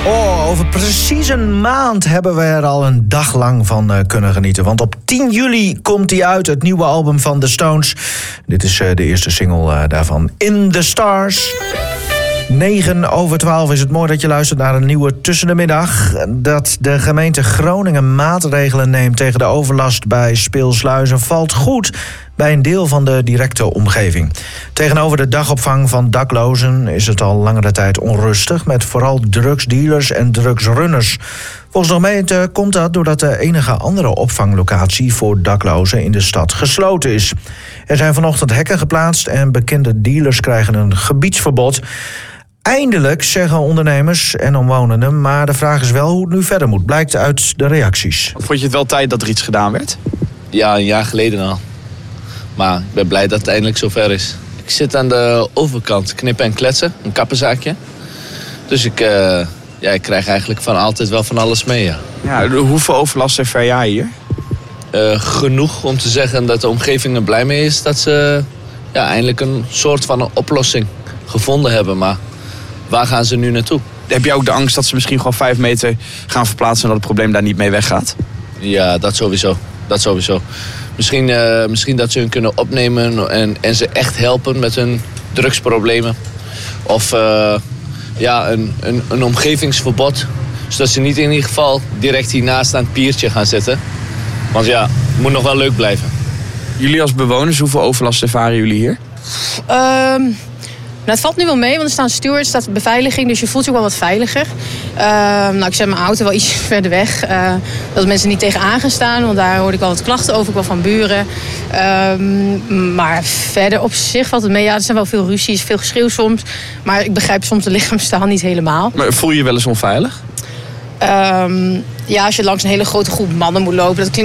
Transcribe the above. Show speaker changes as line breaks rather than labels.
Oh, over precies een maand hebben we er al een dag lang van kunnen genieten. Want op 10 juli komt hij uit, het nieuwe album van The Stones. Dit is de eerste single daarvan, In the Stars. 9:12 is het mooi dat je luistert naar een nieuwe Tussen de Middag. Dat de gemeente Groningen maatregelen neemt tegen de overlast bij Speelsluizen valt goed bij een deel van de directe omgeving. Tegenover de dagopvang van daklozen is het al langere tijd onrustig, met vooral drugsdealers en drugsrunners. Volgens de gemeente komt dat doordat de enige andere opvanglocatie voor daklozen in de stad gesloten is. Er zijn vanochtend hekken geplaatst en bekende dealers krijgen een gebiedsverbod. Eindelijk, zeggen ondernemers en omwonenden, maar de vraag is wel hoe het nu verder moet, blijkt uit de reacties.
Vond je het wel tijd dat er iets gedaan werd?
Ja, een jaar geleden al. Maar ik ben blij dat het eindelijk zover is. Ik zit aan de overkant, knippen en kletsen, een kappenzaakje. Dus ik krijg eigenlijk van altijd wel van alles mee, ja.
Ja, hoeveel overlast ervaar jij hier?
Genoeg om te zeggen dat de omgeving er blij mee is dat ze eindelijk een soort van een oplossing gevonden hebben. Maar waar gaan ze nu naartoe?
Heb je ook de angst dat ze misschien gewoon 5 meter gaan verplaatsen en dat het probleem daar niet mee weggaat?
Ja, dat sowieso. Misschien dat ze hun kunnen opnemen en ze echt helpen met hun drugsproblemen. Of een omgevingsverbod. Zodat ze niet in ieder geval direct hiernaast aan het piertje gaan zitten. Want ja, het moet nog wel leuk blijven.
Jullie als bewoners, hoeveel overlast ervaren jullie hier?
Het valt nu wel mee, want er staan stewards, er staat beveiliging, dus je voelt je ook wel wat veiliger. Ik zet mijn auto wel iets verder weg, dat mensen niet tegenaan gaan staan, want daar hoorde ik al wat klachten over, ook wel van buren. Maar verder op zich valt het mee. Ja, er zijn wel veel ruzies, veel geschreeuw soms, maar ik begrijp soms de lichaamstaal niet helemaal.
Maar voel je je wel eens onveilig?
Als je langs een hele grote groep mannen moet lopen, dat klinkt